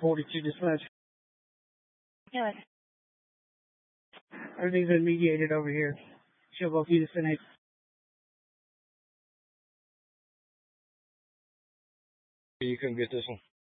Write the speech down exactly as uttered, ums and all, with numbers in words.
forty-two dispatch. Good. Everything's been mediated over here. She'll go feed the Senate. You couldn't get this one.